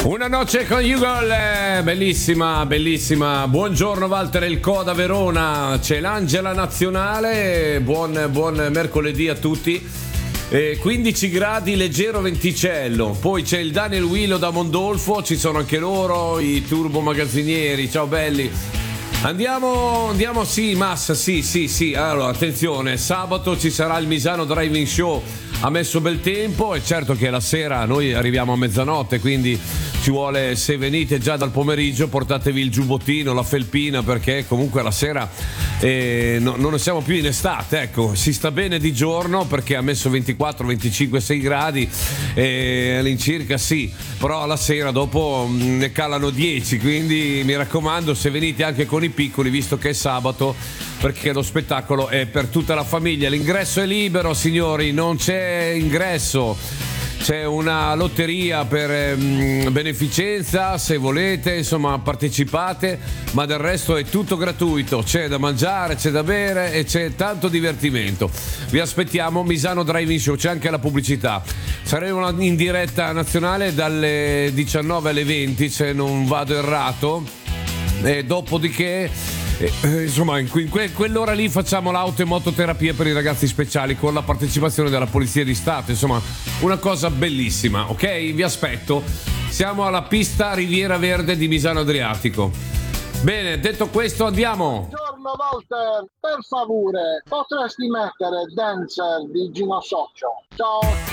Una noce con Google, bellissima, bellissima. Buongiorno Walter, il Coda Verona, c'è l'Angela Nazionale, buon mercoledì a tutti. 15 gradi, leggero venticello. Poi c'è il Daniel Willo da Mondolfo, ci sono anche loro, i turbo magazzinieri, ciao belli. Andiamo, sì, Massa, sì. Allora, attenzione, sabato ci sarà il Misano Driving Show. Ha messo bel tempo, è certo che la sera noi arriviamo a mezzanotte, quindi ci vuole, se venite già dal pomeriggio, portatevi il giubbottino, la felpina, perché comunque la sera non siamo più in estate, ecco, si sta bene di giorno perché ha messo 24, 25, 6 gradi all'incirca, sì, però alla sera dopo ne calano 10, quindi mi raccomando, se venite anche con i piccoli, visto che è sabato, perché lo spettacolo è per tutta la famiglia. L'ingresso è libero, signori, non c'è ingresso, c'è una lotteria per beneficenza, se volete, insomma, partecipate, ma del resto è tutto gratuito, c'è da mangiare, c'è da bere e c'è tanto divertimento. Vi aspettiamo, Misano Driving Show, c'è anche la pubblicità. Saremo in diretta nazionale dalle 19 alle 20, se non vado errato, e dopodiché insomma in quell'ora lì facciamo l'auto e mototerapia per i ragazzi speciali con la partecipazione della Polizia di Stato, insomma una cosa bellissima, ok? Vi aspetto, siamo alla pista Riviera Verde di Misano Adriatico. Bene, detto questo andiamo. Buongiorno Walter, per favore potresti mettere Dancer di Gino Socio? Ciao.